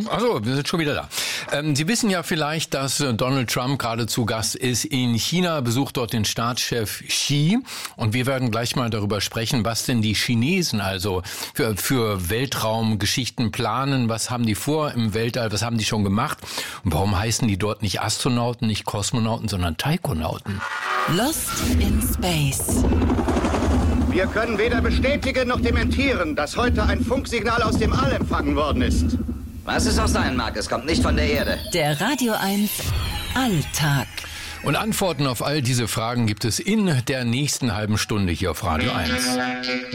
Also, wir sind schon wieder da. Sie wissen ja vielleicht, dass Donald Trump gerade zu Gast ist in China, besucht dort den Staatschef Xi. Und wir werden gleich mal darüber sprechen, was denn die Chinesen also für Weltraumgeschichten planen. Was haben die vor im Weltall? Was haben die schon gemacht? Und warum heißen die dort nicht Astronauten, nicht Kosmonauten, sondern Taikonauten? Lost in Space. Wir können weder bestätigen noch dementieren, dass heute ein Funksignal aus dem All empfangen worden ist. Was es auch sein mag, es kommt nicht von der Erde. Der Radio 1 Alltag. Und Antworten auf all diese Fragen gibt es in der nächsten halben Stunde hier auf Radio 1.